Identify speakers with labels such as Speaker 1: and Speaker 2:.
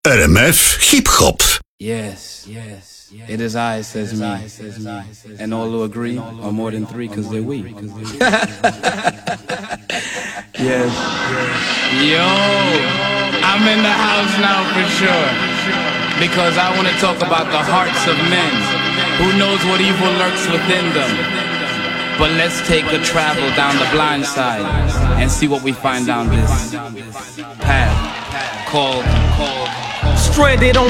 Speaker 1: RMF Hip Hop.
Speaker 2: Yes, it is I, says me. And all who agree are more than three because they're we. Yes. Yo, I'm in the house now for sure. Because I want to talk about the hearts of men. Who knows what evil lurks within them? But let's take a travel down the blind side and see what we find down this path called
Speaker 3: Stranded on